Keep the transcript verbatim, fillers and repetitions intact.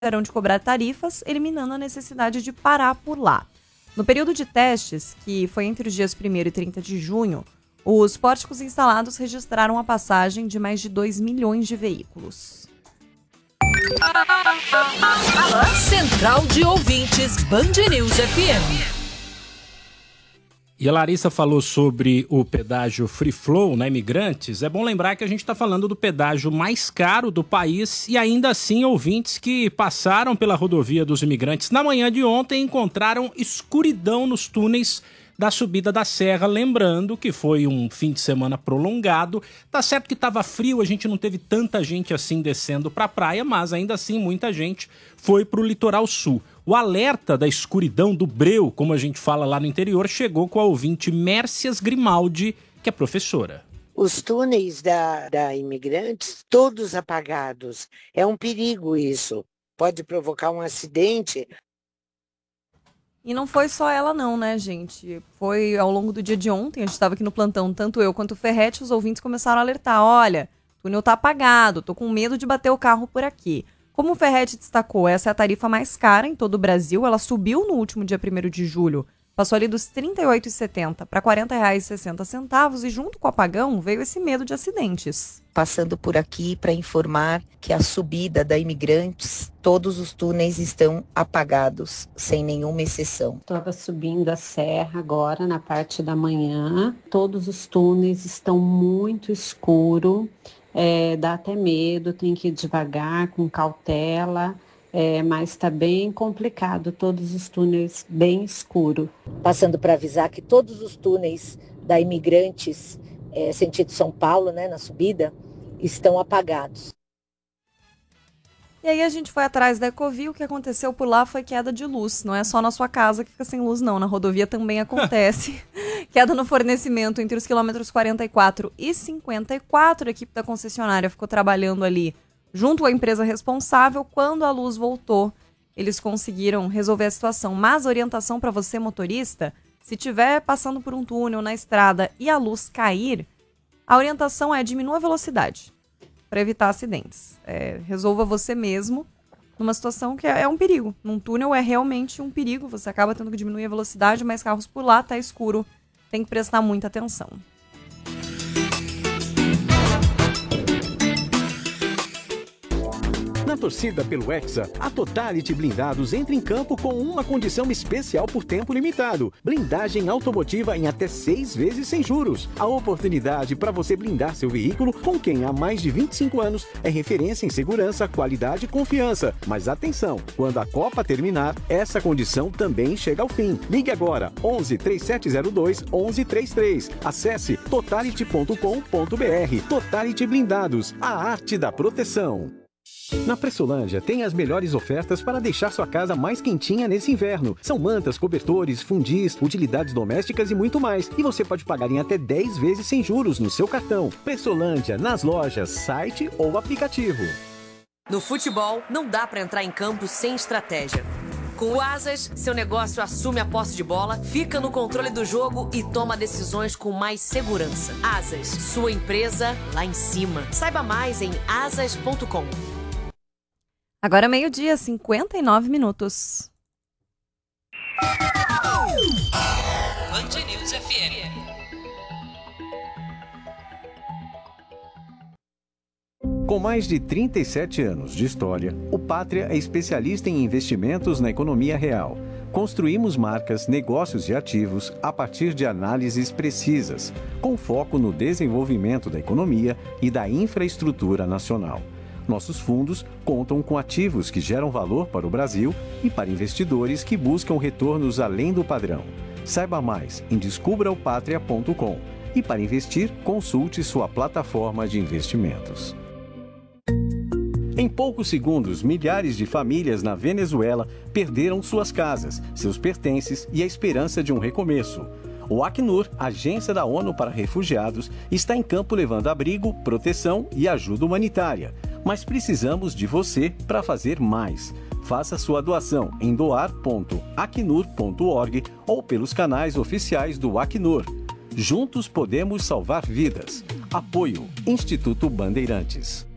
terão de cobrar tarifas, eliminando a necessidade de parar por lá. No período de testes, que foi entre os dias primeiro e trinta de junho, os pórticos instalados registraram a passagem de mais de dois milhões de veículos. Central de Ouvintes Band News F M. E a Larissa falou sobre o pedágio Free Flow na Imigrantes. É bom lembrar que a gente está falando do pedágio mais caro do país e ainda assim ouvintes que passaram pela rodovia dos Imigrantes na manhã de ontem encontraram escuridão nos túneis da subida da serra, lembrando que foi um fim de semana prolongado. Tá certo que estava frio, a gente não teve tanta gente assim descendo para a praia, mas ainda assim muita gente foi para o litoral sul. O alerta da escuridão do breu, como a gente fala lá no interior, chegou com a ouvinte Mércias Grimaldi, que é professora. Os túneis da, da Imigrantes, todos apagados. É um perigo isso. Pode provocar um acidente. E não foi só ela não, né, gente? Foi ao longo do dia de ontem, a gente estava aqui no plantão, tanto eu quanto o Ferretti, os ouvintes começaram a alertar. Olha, o túnel tá apagado, tô com medo de bater o carro por aqui. Como o Ferretti destacou, essa é a tarifa mais cara em todo o Brasil. Ela subiu no último dia primeiro de julho. Passou ali dos trinta e oito reais e setenta centavos para quarenta reais e sessenta centavos e junto com o apagão veio esse medo de acidentes. Passando por aqui para informar que a subida da Imigrantes, todos os túneis estão apagados, sem nenhuma exceção. Estava subindo a serra agora na parte da manhã. Todos os túneis estão muito escuros. É, dá até medo, tem que ir devagar, com cautela. É, mas está bem complicado, todos os túneis bem escuros. Passando para avisar que todos os túneis da Imigrantes, é, sentido São Paulo, né, na subida, estão apagados. E aí a gente foi atrás da Ecovil, o que aconteceu por lá foi queda de luz. Não é só na sua casa que fica sem luz, não. Na rodovia também acontece. Queda no fornecimento entre os quilômetros quarenta e quatro e cinquenta e quatro. A equipe da concessionária ficou trabalhando ali junto à empresa responsável. Quando a luz voltou, eles conseguiram resolver a situação. Mas a orientação para você, motorista, se estiver passando por um túnel na estrada e a luz cair, a orientação é diminua a velocidade para evitar acidentes. É, resolva você mesmo numa situação que é, é um perigo. Num túnel é realmente um perigo. Você acaba tendo que diminuir a velocidade, mas carros por lá, tá escuro. Tem que prestar muita atenção. Na torcida pelo Hexa, a Totality Blindados entra em campo com uma condição especial por tempo limitado. Blindagem automotiva em até seis vezes sem juros. A oportunidade para você blindar seu veículo com quem há mais de vinte e cinco anos é referência em segurança, qualidade e confiança. Mas atenção, quando a Copa terminar, essa condição também chega ao fim. Ligue agora, onze, três sete zero dois, onze trinta e três. Acesse totality ponto com ponto b r. Totality Blindados, a arte da proteção. Na Pressolândia tem as melhores ofertas para deixar sua casa mais quentinha nesse inverno. São mantas, cobertores, fundis, utilidades domésticas e muito mais. E você pode pagar em até dez vezes sem juros no seu cartão. Pressolândia, nas lojas, site ou aplicativo. No futebol, não dá para entrar em campo sem estratégia. Com o Asas, seu negócio assume a posse de bola, fica no controle do jogo e toma decisões com mais segurança. Asas, sua empresa lá em cima. Saiba mais em asas ponto com. Agora meio-dia, cinquenta e nove minutos. Band News F M. Com mais de trinta e sete anos de história, o Pátria é especialista em investimentos na economia real. Construímos marcas, negócios e ativos a partir de análises precisas, com foco no desenvolvimento da economia e da infraestrutura nacional. Nossos fundos contam com ativos que geram valor para o Brasil e para investidores que buscam retornos além do padrão. Saiba mais em descubra o patria ponto com e para investir, consulte sua plataforma de investimentos. Em poucos segundos, milhares de famílias na Venezuela perderam suas casas, seus pertences e a esperança de um recomeço. O Acnur, agência da ONU para refugiados, está em campo levando abrigo, proteção e ajuda humanitária. Mas precisamos de você para fazer mais. Faça sua doação em doar ponto acnur ponto org ou pelos canais oficiais do Acnur. Juntos podemos salvar vidas. Apoio Instituto Bandeirantes.